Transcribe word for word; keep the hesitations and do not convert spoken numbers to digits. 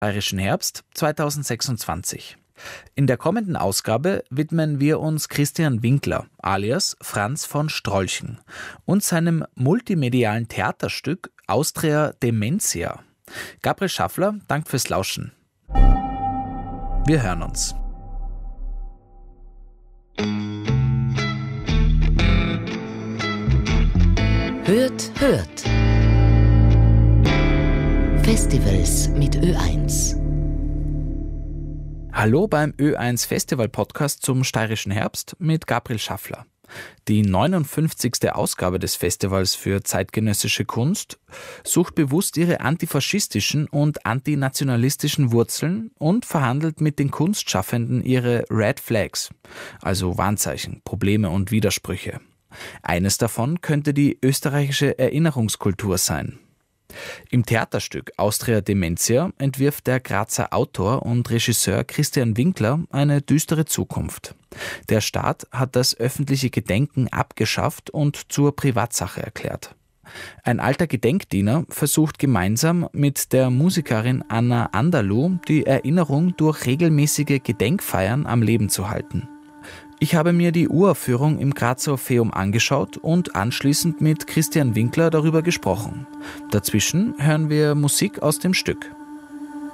Bayerischen Herbst zweitausendsechsundzwanzig. In der kommenden Ausgabe widmen wir uns Christian Winkler alias Franz von Strolchen und seinem multimedialen Theaterstück Austria Dementia. Gabriel Schaffler dankt fürs Lauschen. Wir hören uns. Hört, hört. Festivals mit Ö eins. Hallo beim Ö eins Festival Podcast zum Steirischen Herbst mit Gabriel Schaffler. Die neunundfünfzigste Ausgabe des Festivals für zeitgenössische Kunst sucht bewusst ihre antifaschistischen und antinationalistischen Wurzeln und verhandelt mit den Kunstschaffenden ihre Red Flags, also Warnzeichen, Probleme und Widersprüche. Eines davon könnte die österreichische Erinnerungskultur sein. Im Theaterstück Austria Dementia entwirft der Grazer Autor und Regisseur Christian Winkler eine düstere Zukunft. Der Staat hat das öffentliche Gedenken abgeschafft und zur Privatsache erklärt. Ein alter Gedenkdiener versucht gemeinsam mit der Musikerin Anna Anderluh die Erinnerung durch regelmäßige Gedenkfeiern am Leben zu halten. Ich habe mir die Uraufführung im Grazer Orpheum angeschaut und anschließend mit Christian Winkler darüber gesprochen. Dazwischen hören wir Musik aus dem Stück.